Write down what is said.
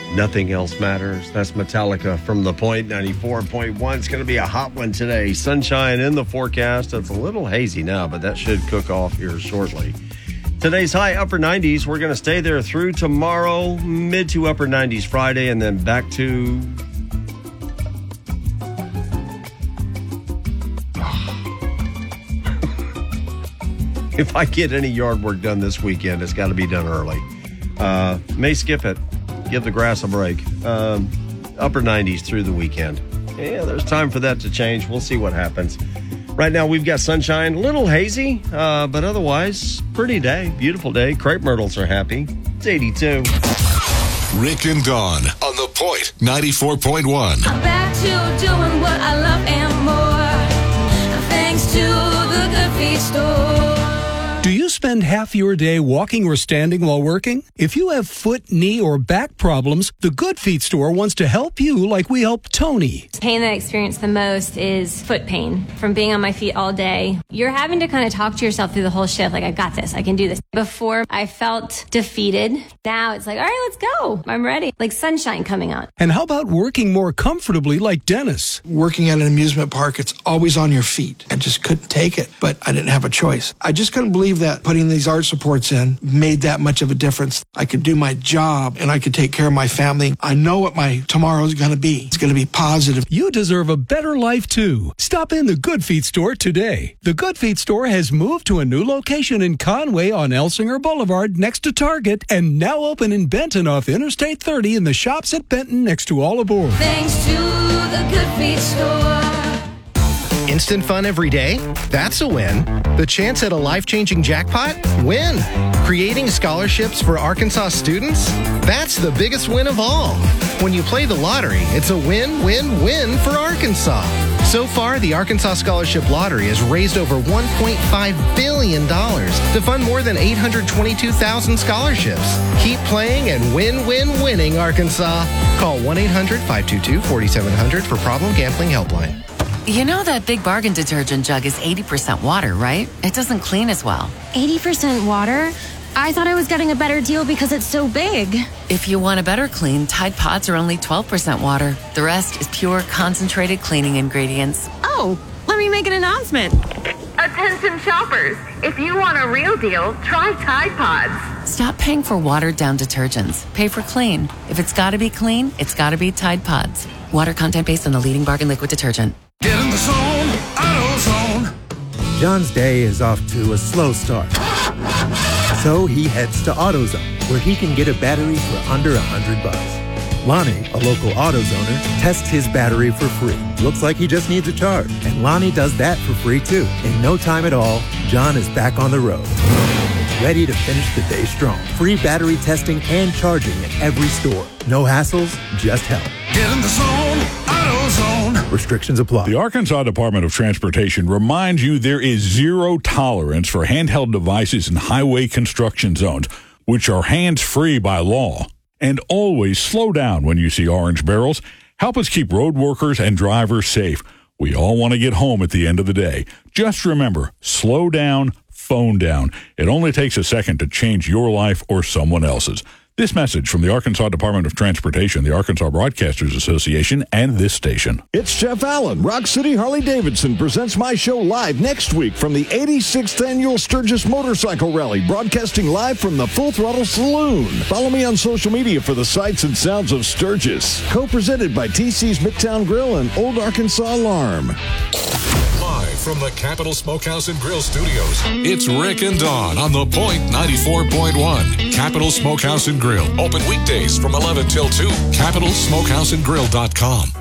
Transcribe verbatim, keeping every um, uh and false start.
Nothing Else Matters. That's Metallica from The Point, ninety-four point one. It's going to be a hot one today. Sunshine in the forecast. It's a little hazy now, but that should cook off here shortly. Today's high, upper nineties. We're going to stay there through tomorrow, mid to upper nineties Friday, and then back to... If I get any yard work done this weekend, it's got to be done early. Uh, may skip it. Give the grass a break. Um, upper nineties through the weekend. Yeah, there's time for that to change. We'll see what happens. Right now, we've got sunshine. A little hazy, uh, but otherwise, pretty day. Beautiful day. Crepe myrtles are happy. It's eighty-two. Rick and Dawn on The Point, ninety-four point one. I'm back to doing what I love and more. Thanks to the Good Feet store. Do you spend half your day walking or standing while working? If you have foot, knee, or back problems, the Good Feet store wants to help you like we helped Tony. The pain that I experience the most is foot pain from being on my feet all day. You're having to kind of talk to yourself through the whole shift, like, I got this, I can do this. Before, I felt defeated. Now it's like, all right, let's go. I'm ready. Like sunshine coming out. And how about working more comfortably like Dennis? Working at an amusement park, it's always on your feet. I just couldn't take it, but I didn't have a choice. I just couldn't believe that putting these arch supports in made that much of a difference. I could do my job and I could take care of my family. I know what my tomorrow is going to be. It's going to be positive. You deserve a better life too. Stop in the Good Feet store today. The Good Feet store has moved to a new location in Conway on Elsinger Boulevard next to Target and now open in Benton off Interstate thirty in the shops at Benton next to All Aboard. Thanks to the Good Feet store. Instant fun every day? That's a win. The chance at a life-changing jackpot? Win. Creating scholarships for Arkansas students? That's the biggest win of all. When you play the lottery, it's a win-win-win for Arkansas. So far, the Arkansas Scholarship Lottery has raised over one point five billion dollars to fund more than eight hundred twenty-two thousand scholarships. Keep playing and win-win-winning, Arkansas. Call one eight hundred five two two four seven zero zero for Problem Gambling Helpline. You know that Big Bargain detergent jug is eighty percent water, right? It doesn't clean as well. eighty percent water? I thought I was getting a better deal because it's so big. If you want a better clean, Tide Pods are only twelve percent water. The rest is pure, concentrated cleaning ingredients. Oh, let me make an announcement. Attention shoppers, if you want a real deal, try Tide Pods. Stop paying for watered-down detergents. Pay for clean. If it's got to be clean, it's got to be Tide Pods. Water content based on the leading bargain liquid detergent. Get in the zone, AutoZone. John's day is off to a slow start. So he heads to AutoZone, where he can get a battery for under a hundred bucks. Lonnie, a local AutoZoner, tests his battery for free. Looks like he just needs a charge. And Lonnie does that for free too. In no time at all, John is back on the road. Ready to finish the day strong. Free battery testing and charging at every store. No hassles, just help. Get in the zone, AutoZone. Restrictions apply. The Arkansas Department of Transportation reminds you there is zero tolerance for handheld devices in highway construction zones, which are hands-free by law. And always slow down when you see orange barrels. Help us keep road workers and drivers safe. We all want to get home at the end of the day. Just remember, slow down, phone down. It only takes a second to change your life or someone else's. This message from the Arkansas Department of Transportation, the Arkansas Broadcasters Association, and this station. It's Jeff Allen. Rock City Harley-Davidson presents my show live next week from the eighty-sixth Annual Sturgis Motorcycle Rally, broadcasting live from the Full Throttle Saloon. Follow me on social media for the sights and sounds of Sturgis. Co-presented by T C's Midtown Grill and Old Arkansas Alarm. Live from the Capital Smokehouse and Grill Studios, it's Rick and Dawn on The Point ninety-four point one. Capital Smokehouse and Grill. Open weekdays from eleven till two. capital smokehouse and grill dot com.